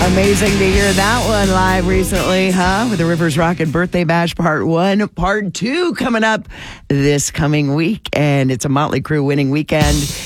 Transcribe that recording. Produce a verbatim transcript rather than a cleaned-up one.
Amazing to hear that one live recently, huh? With the Rivers Rocket Birthday Bash Part one. Part two coming up this coming week. And it's a Motley Crue winning weekend